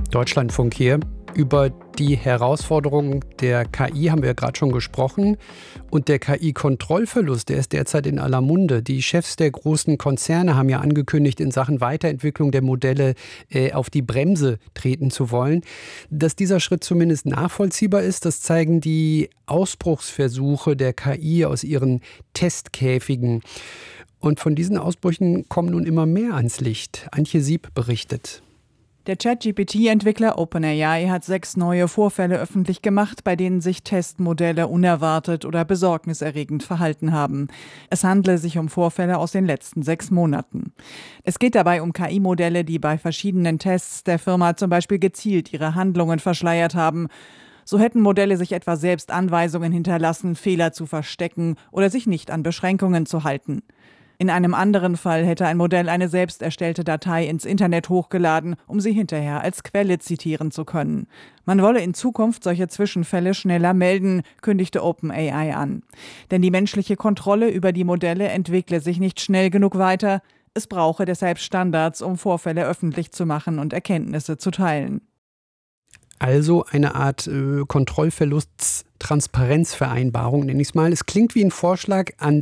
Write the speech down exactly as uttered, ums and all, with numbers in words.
Deutschlandfunk hier. Über die Herausforderungen der K I haben wir gerade schon gesprochen. Und der K I-Kontrollverlust, der ist derzeit in aller Munde. Die Chefs der großen Konzerne haben ja angekündigt, in Sachen Weiterentwicklung der Modelle äh, auf die Bremse treten zu wollen. Dass dieser Schritt zumindest nachvollziehbar ist, das zeigen die Ausbruchsversuche der K I aus ihren Testkäfigen. Und von diesen Ausbrüchen kommen nun immer mehr ans Licht. Antje Sieb berichtet. Der ChatGPT-Entwickler OpenAI hat sechs neue Vorfälle öffentlich gemacht, bei denen sich Testmodelle unerwartet oder besorgniserregend verhalten haben. Es handle sich um Vorfälle aus den letzten sechs Monaten. Es geht dabei um K I-Modelle, die bei verschiedenen Tests der Firma zum Beispiel gezielt ihre Handlungen verschleiert haben. So hätten Modelle sich etwa selbst Anweisungen hinterlassen, Fehler zu verstecken oder sich nicht an Beschränkungen zu halten. In einem anderen Fall hätte ein Modell eine selbst erstellte Datei ins Internet hochgeladen, um sie hinterher als Quelle zitieren zu können. Man wolle in Zukunft solche Zwischenfälle schneller melden, kündigte OpenAI an. Denn die menschliche Kontrolle über die Modelle entwickle sich nicht schnell genug weiter. Es brauche deshalb Standards, um Vorfälle öffentlich zu machen und Erkenntnisse zu teilen. Also eine Art äh, Kontrollverlust-Transparenzvereinbarung, nenne ich es mal. Es klingt wie ein Vorschlag, an